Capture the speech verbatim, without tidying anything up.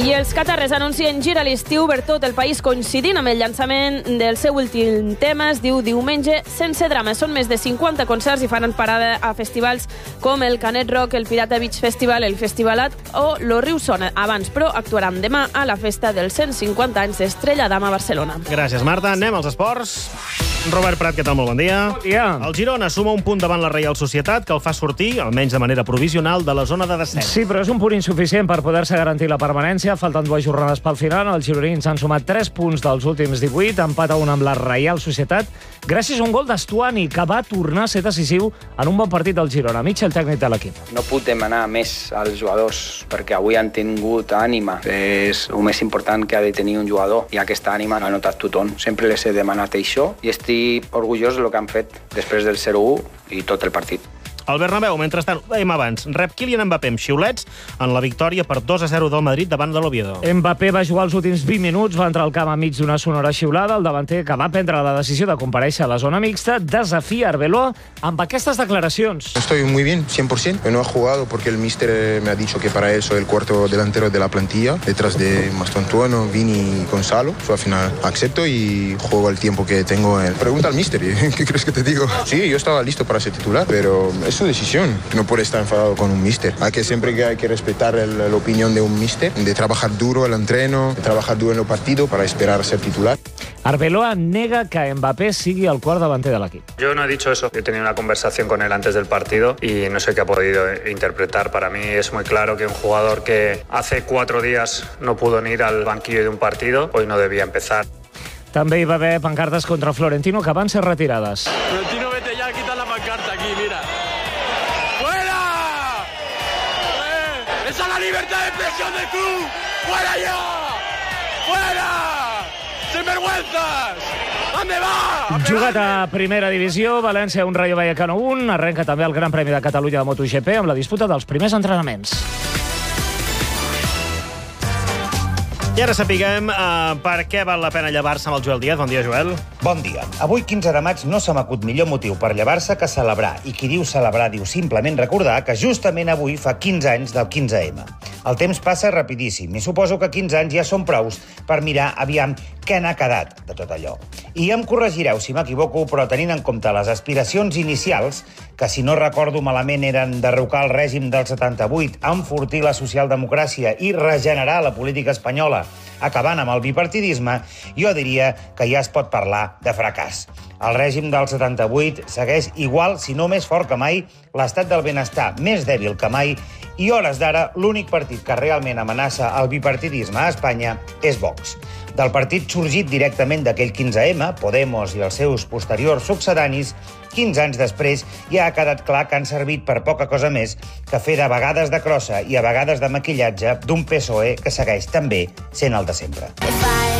I els catarres anuncien gira a l'estiu per tot el país coincidint amb el llançament del seu últim tema. Es diu Diumenge sense drama. Són més de cinquanta concerts i faran parada a festivals com el Canet Rock, el Pirata Beach Festival, el Festivalat o lo Riu Sona. Abans, però, actuaran demà a la festa dels cent cinquanta anys d'Estrella Damm a Barcelona. Gràcies, Marta. Anem als esports. Robert Prat, què tal? Molt bon dia. Bon dia. El Girona suma un punt davant la Reial Societat que el fa sortir, almenys de manera provisional, de la zona de descens. Sí, però és un punt insuficient per poder-se garantir la permanència. Falten dues jornades pel final. Els gironins han sumat tres punts dels últims divuit, empat a un amb la Reial Societat, gràcies a un gol d'Estuani, que va tornar a ser decisiu en un bon partit del Girona. Mitja, el tècnic de l'equip. No puc demanar més als jugadors, perquè avui han tingut ànima. És el més important que ha de tenir un jugador, i aquesta ànima l'ha notat tothom. Sempre les he demanat això, i estic orgullós del que han fet després del zero u i tot el partit. El Bernabéu, mentrestant, ho dèiem abans, rep Kylian Mbappé amb xiulets en la victòria per dos a zero del Madrid davant de l'Oviedo. Mbappé va jugar els últims vint minuts, va entrar al camp enmig d'una sonora xiulada. El davanter, que va prendre la decisió de comparèixer a la zona mixta, desafia Arbeloa amb aquestes declaracions. Estoy muy bien, cien por ciento. No he jugado porque el míster me ha dicho que para él soy el cuarto delantero de la plantilla, detrás de Mastantuono, Vini y Gonzalo. Yo al final acepto y juego el tiempo que tengo. En... Pregunta al míster, ¿qué crees que te digo? Sí, yo estaba listo para ser titular, pero es su decisión. No puede estar enfadado con un míster. Hay que siempre que hay que respetar el, la opinión de un míster, de trabajar duro el entreno, de trabajar duro en el partido para esperar a ser titular. Arbeloa nega que Mbappé sigui el quart davanter de l'equip. Yo no he dicho eso. He tenido una conversación con él antes del partido y no sé qué ha podido interpretar. Para mí es muy claro que un jugador que hace cuatro días no pudo ni ir al banquillo de un partido, hoy no debía empezar. També hi va haver pancartes contra Florentino que van ser retirades. Florentino, vete ya, quita la pancarta aquí, mira. ¡Fuera! ¡Eh! ¡Esa es la libertad de expresión del club! ¡Fuera ya! ¡Fuera! ¡Sinvergüenzas! ¿Dónde va? Jugat a primera divisió, València un Rayo Vallecano un. Arrenca també el Gran Premi de Catalunya de MotoGP amb la disputa dels primers entrenaments. I ara sapiguem uh, per què val la pena llevar-se amb el Joel Díaz. Bon dia, Joel. Bon dia. Avui, quinze de maig, no se m'acut millor motiu per llevar-se que celebrar. I qui diu celebrar diu simplement recordar que justament avui fa quinze anys del quinze ema. El temps passa rapidíssim i suposo que quinze anys ja són prous per mirar aviam què n'ha quedat de tot allò. I em corregireu si m'equivoco, però tenint en compte les aspiracions inicials, que si no recordo malament eren derrocar el règim del setanta-vuit, enfortir la socialdemocràcia i regenerar la política espanyola, acabant amb el bipartidisme, jo diria que ja es pot parlar de fracàs. El règim del setanta-vuit segueix igual, si no més fort que mai, l'estat del benestar més dèbil que mai, i hores d'ara l'únic partit que realment amenaça el bipartidisme a Espanya és Vox. Del partit sorgit directament d'aquell quinze ema, Podemos i els seus posteriors succedanis, quinze anys després ja ha quedat clar que han servit per poca cosa més que fer de vegades de crossa i a vegades de maquillatge d'un P S O E que segueix també sent el de sempre.